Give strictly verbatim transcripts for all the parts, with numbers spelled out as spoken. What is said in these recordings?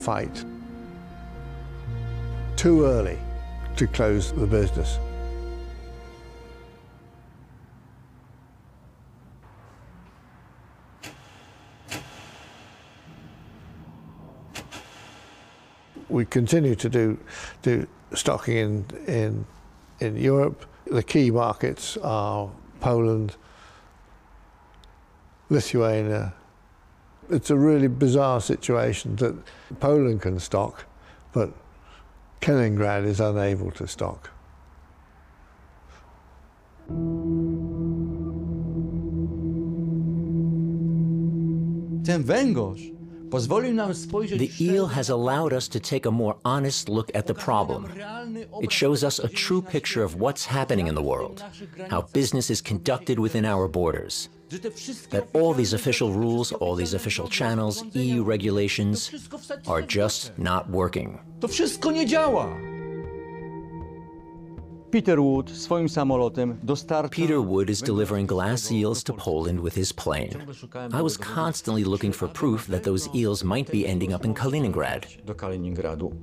fight. Too early to close the business. We continue to do, do stocking in, in, in Europe. The key markets are Poland, Lithuania. It's a really bizarre situation that Poland can stock, but Kaliningrad is unable to stock. Ten węgorz pozwolił nam spojrzeć. The eel has allowed us to take a more honest look at the problem. It shows us a true picture of what's happening in the world, how business is conducted within our borders, that all these official rules, all these official channels, E U regulations are just not working. To wszystko nie działa. Peter Wood swoim samolotem dostarcza. Peter Wood is delivering glass eels to Poland with his plane. I was constantly looking for proof that those eels might be ending up in Kaliningrad. Do Kaliningradu.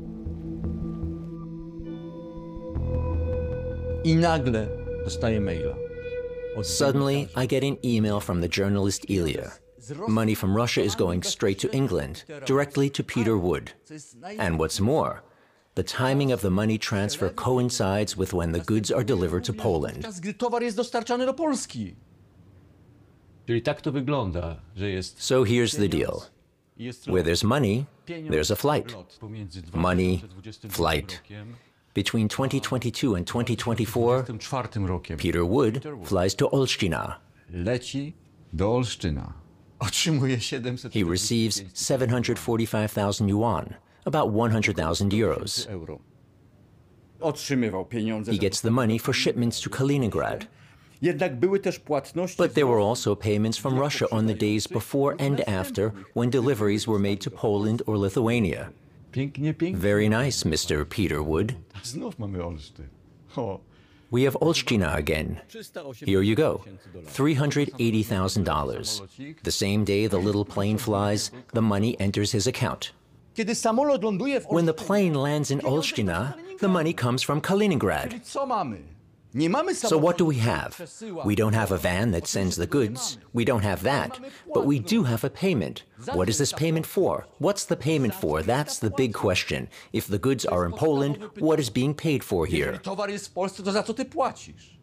I nagle dostaję maila. Suddenly, I get an email from the journalist Ilya. Money from Russia is going straight to England, directly to Peter Wood. And what's more, the timing of the money transfer coincides with when the goods are delivered to Poland. Towar jest dostarczany do Polski. Czyli tak to wygląda, że jest. So here's the deal. Where there's money, there's a flight. Money, flight. Between twenty twenty-two and twenty twenty-four, Peter Wood flies to Olsztyna. Leci do Olsztyna. Otrzymuje siedemset. He receives seven hundred forty-five thousand yuan, about one hundred thousand euros. Otrzymywał pieniądze. He gets the money for shipments to Kaliningrad. Jednak były też płatności. But there were also payments from Russia on the days before and after when deliveries were made to Poland or Lithuania. Pięknie, pięknie. Very nice, Mister Peter Wood. Znów mamy Olsztyn. O. We have Olsztyna again. Here you go, three hundred eighty thousand dollars. The same day the little plane flies, the money enters his account. Kiedy samolot ląduje w When the plane lands in Olsztyna, the money comes from Kaliningrad. Czyli co mamy? Nie mamy So samochodu. what do we have? We don't have a van that sends the goods. We don't have that. But we do have a payment. What is this payment for? What's the payment for? That's the big question. If the goods are in Poland, what is being paid for here? Jeżeli towar jest w Polsce, to za co ty płacisz?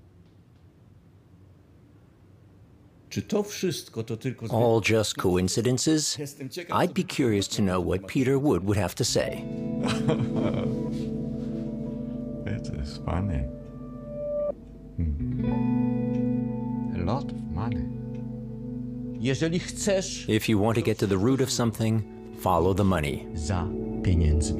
Czy to wszystko to tylko All just coincidences? I'd be curious to know what Peter Wood would have to say. It is funny. Hmm. A lot of money. Jeżeli chcesz If you want to get to the root of something, follow the money. za pieniędzmi.